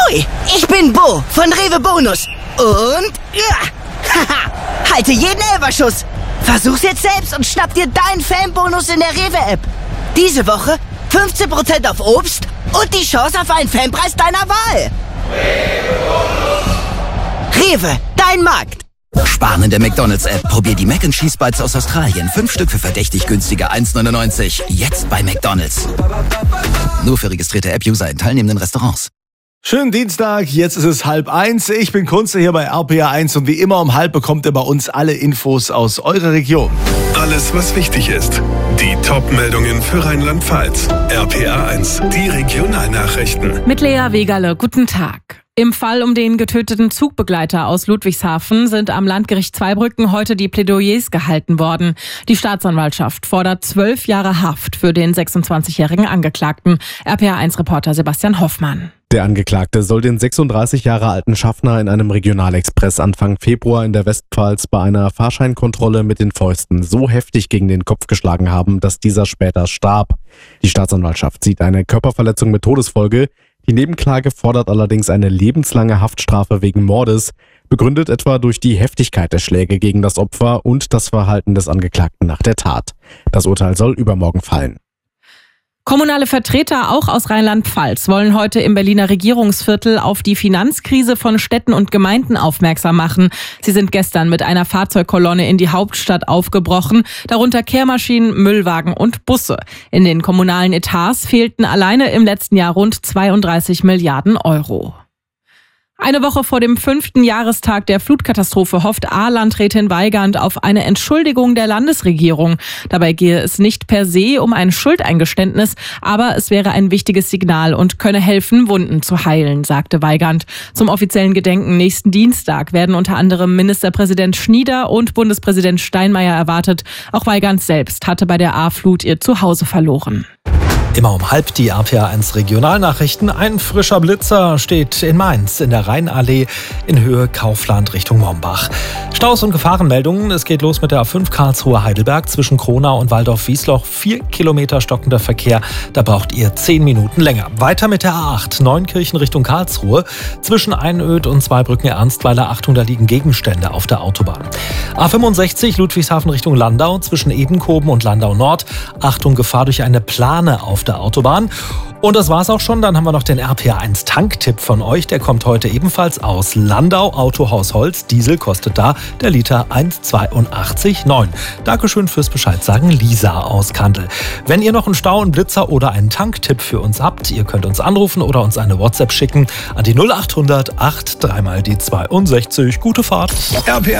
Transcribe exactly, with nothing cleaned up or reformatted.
Hui, ich bin Bo von Rewe Bonus. Und ja, haha, halte jeden Elferschuss. Versuch's jetzt selbst und schnapp dir deinen Fanbonus in der Rewe-App. Diese Woche fünfzehn Prozent auf Obst und die Chance auf einen Fanpreis deiner Wahl. Rewe, dein Markt. Sparen in der McDonald's-App. Probier die Mac and Cheese Bites aus Australien. Fünf Stück für verdächtig günstige eins neunundneunzig. Jetzt bei McDonald's. Nur für registrierte App-User in teilnehmenden Restaurants. Schönen Dienstag, jetzt ist es halb eins. Ich bin Kunze hier bei R P R eins und wie immer um halb bekommt ihr bei uns alle Infos aus eurer Region. Alles, was wichtig ist. Die Top-Meldungen für Rheinland-Pfalz. R P R eins, die Regionalnachrichten. Mit Lea Wegerle, guten Tag. Im Fall um den getöteten Zugbegleiter aus Ludwigshafen sind am Landgericht Zweibrücken heute die Plädoyers gehalten worden. Die Staatsanwaltschaft fordert zwölf Jahre Haft für den sechsundzwanzigjährigen Angeklagten. R P R eins Reporter Sebastian Hoffmann. Der Angeklagte soll den sechsunddreißig Jahre alten Schaffner in einem Regionalexpress Anfang Februar in der Westpfalz bei einer Fahrscheinkontrolle mit den Fäusten so heftig gegen den Kopf geschlagen haben, dass dieser später starb. Die Staatsanwaltschaft sieht eine Körperverletzung mit Todesfolge. Die Nebenklage fordert allerdings eine lebenslange Haftstrafe wegen Mordes, begründet etwa durch die Heftigkeit der Schläge gegen das Opfer und das Verhalten des Angeklagten nach der Tat. Das Urteil soll übermorgen fallen. Kommunale Vertreter, auch aus Rheinland-Pfalz, wollen heute im Berliner Regierungsviertel auf die Finanzkrise von Städten und Gemeinden aufmerksam machen. Sie sind gestern mit einer Fahrzeugkolonne in die Hauptstadt aufgebrochen, darunter Kehrmaschinen, Müllwagen und Busse. In den kommunalen Etats fehlten alleine im letzten Jahr rund zweiunddreißig Milliarden Euro. Eine Woche vor dem fünften Jahrestag der Flutkatastrophe hofft A-Landrätin Weigand auf eine Entschuldigung der Landesregierung. Dabei gehe es nicht per se um ein Schuldeingeständnis, aber es wäre ein wichtiges Signal und könne helfen, Wunden zu heilen, sagte Weigand. Zum offiziellen Gedenken nächsten Dienstag werden unter anderem Ministerpräsident Schnieder und Bundespräsident Steinmeier erwartet. Auch Weigand selbst hatte bei der A-Flut ihr Zuhause verloren. Immer um halb die R P R eins Regionalnachrichten. Ein frischer Blitzer steht in Mainz in der Rheinallee in Höhe Kaufland Richtung Mombach. Staus und Gefahrenmeldungen. Es geht los mit der A fünf Karlsruhe-Heidelberg zwischen Kronau und Waldorf-Wiesloch. Vier Kilometer stockender Verkehr. Da braucht ihr zehn Minuten länger. Weiter mit der A acht Neunkirchen Richtung Karlsruhe. Zwischen Einöd und Zweibrücken-Ernstweiler. Achtung, da liegen Gegenstände auf der Autobahn. A fünfundsechzig Ludwigshafen Richtung Landau zwischen Edenkoben und Landau Nord. Achtung, Gefahr durch eine Plane auf der Autobahn. Und das war's auch schon. Dann haben wir noch den R P R eins Tanktipp von euch. Der kommt heute ebenfalls aus Landau. Autohaus Holz. Diesel kostet da der Liter eins Komma achtzeiundachtzig neun. Dankeschön fürs Bescheid sagen. Lisa aus Kandel. Wenn ihr noch einen Stau, einen Blitzer oder einen Tanktipp für uns habt, ihr könnt uns anrufen oder uns eine WhatsApp schicken an die null achthundert acht drei mal die zweiundsechzig. Gute Fahrt. R P R